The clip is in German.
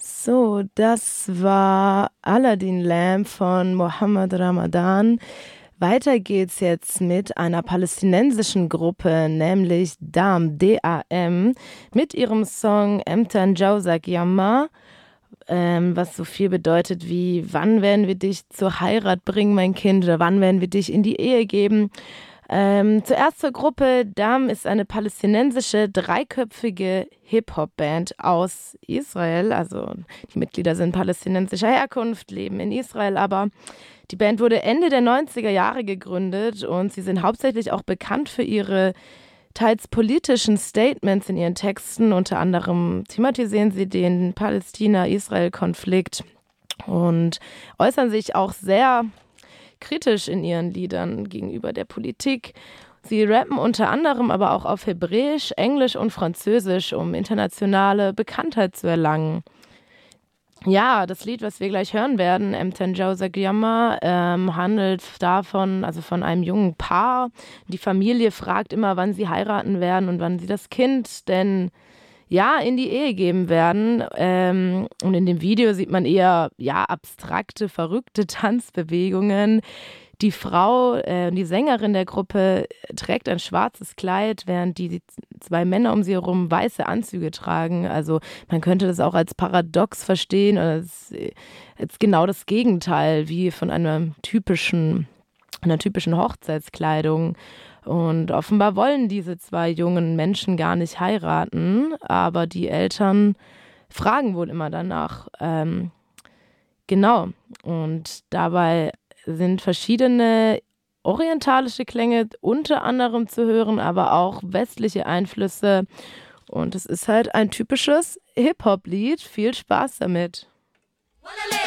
So, das war Aladdin Lamb von Mohammed Ramadan. Weiter geht's jetzt mit einer palästinensischen Gruppe, nämlich Dam, D-A-M, mit ihrem Song Emtan Jawzak Yamma, was so viel bedeutet wie, wann werden wir dich zur Heirat bringen, mein Kind, oder wann werden wir dich in die Ehe geben. Zuerst zur Gruppe. Dam ist eine palästinensische, dreiköpfige Hip-Hop-Band aus Israel. Also die Mitglieder sind palästinensischer Herkunft, leben in Israel, aber die Band wurde Ende der 90er Jahre gegründet und sie sind hauptsächlich auch bekannt für ihre teils politischen Statements in ihren Texten. Unter anderem thematisieren sie den Palästina-Israel-Konflikt und äußern sich auch sehr kritisch in ihren Liedern gegenüber der Politik. Sie rappen unter anderem aber auch auf Hebräisch, Englisch und Französisch, um internationale Bekanntheit zu erlangen. Ja, das Lied, was wir gleich hören werden, Emtan Jawzak Yamma, handelt davon, also von einem jungen Paar. Die Familie fragt immer, wann sie heiraten werden und wann sie das Kind denn ja in die Ehe geben werden. Und in dem Video sieht man eher abstrakte, verrückte Tanzbewegungen. Die Frau, die Sängerin der Gruppe, trägt ein schwarzes Kleid, während die zwei Männer um sie herum weiße Anzüge tragen. Also man könnte das auch als paradox verstehen oder als genau das Gegenteil, wie von einer typischen Hochzeitskleidung. Und offenbar wollen diese zwei jungen Menschen gar nicht heiraten, aber die Eltern fragen wohl immer danach. Genau. Und dabei sind verschiedene orientalische Klänge unter anderem zu hören, aber auch westliche Einflüsse. Und es ist halt ein typisches Hip-Hop-Lied. Viel Spaß damit.